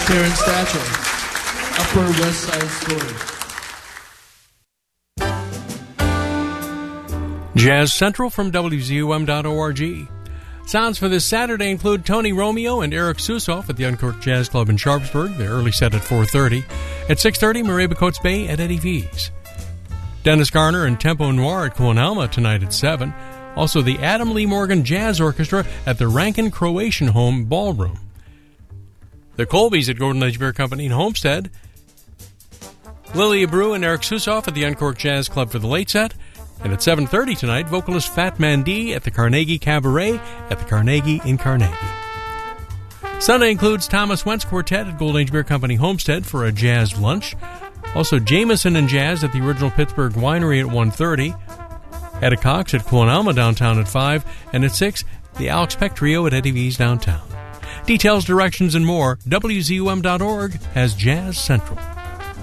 Terrence Thatcher, Upper West Side Story. Jazz Central from WZUM.org. Sounds for this Saturday include Tony Romeo and Eric Susoff at the Uncorked Jazz Club in Sharpsburg. Their early set at 4:30. At 6:30, Mareeba Coates Bay at Eddie V's. Dennis Garner and Tempo Noir at Coanalma tonight at 7. Also, the Adam Lee Morgan Jazz Orchestra at the Rankin Croatian Home Ballroom. The Colbys at Golden Age Beer Company in Homestead. Lilia Brew and Eric Susoff at the Uncorked Jazz Club for the late set. And at 7:30 tonight, vocalist Fat Man D at the Carnegie Cabaret at the Carnegie in Carnegie. Sunday includes Thomas Wentz Quartet at Golden Age Beer Company Homestead for a jazz lunch. Also, Jameson and Jazz at the Original Pittsburgh Winery at 1:30. Etta Cox at Coanalma downtown at 5. And at 6, the Alex Peck Trio at Eddie V's downtown. Details, directions, and more, WZUM.org has Jazz Central.